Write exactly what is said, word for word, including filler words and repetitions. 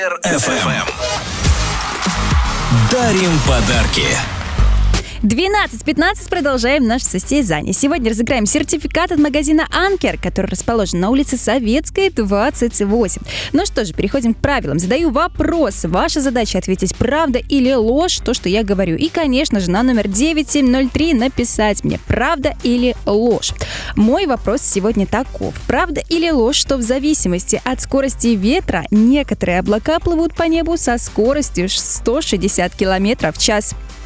эф эм. Дарим подарки. двенадцать пятнадцать продолжаем наше состязание. Сегодня разыграем сертификат от магазина «Анкер», который расположен на улице Советская, двадцать восемь. Ну что же, переходим к правилам. Задаю вопрос. Ваша задача ответить правда или ложь, то, что я говорю. И, конечно же, на номер девять семь ноль три написать мне правда или ложь. Мой вопрос сегодня таков. Правда или ложь, что в зависимости от скорости ветра некоторые облака плывут по небу со скоростью сто шестьдесят километров в час?